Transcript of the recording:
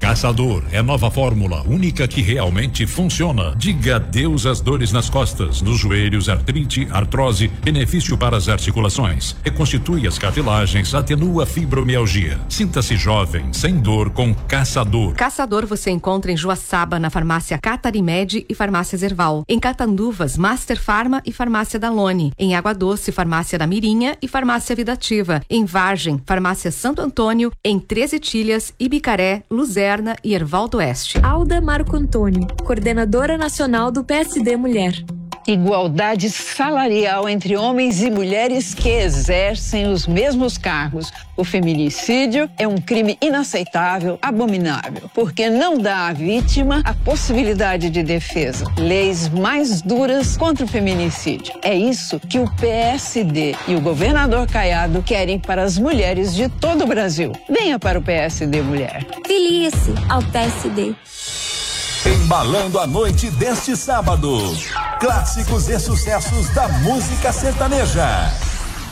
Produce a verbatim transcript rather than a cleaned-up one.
Caçador é nova fórmula única que realmente funciona. Diga adeus às dores nas costas, nos joelhos, artrite, artrose, benefício para as articulações. Reconstitui as cartilagens, atenua a fibromialgia. Sinta-se jovem, sem dor com Caçador. Caçador você encontra em Joaçaba, na farmácia Catarimed e farmácia Zerval. Em Catanduvas, Master Farma e farmácia Dalone. Em Água Doce, farmácia da Mirinha e farmácia Vidativa. Em Vargem, farmácia Santo Antônio. Em Três Itilhas, Ibicaré, Luzerna e Ervaldo Oeste. Alda Marco Antônio, coordenadora nacional do P S D Mulher. Igualdade salarial entre homens e mulheres que exercem os mesmos cargos. O feminicídio é um crime inaceitável, abominável, porque não dá à vítima a possibilidade de defesa. Leis mais duras contra o feminicídio. É isso que o P S D e o governador Caiado querem para as mulheres de todo o Brasil. Venha para o P S D Mulher. Filie-se ao P S D. Embalando a noite deste sábado. Clássicos e sucessos da música sertaneja.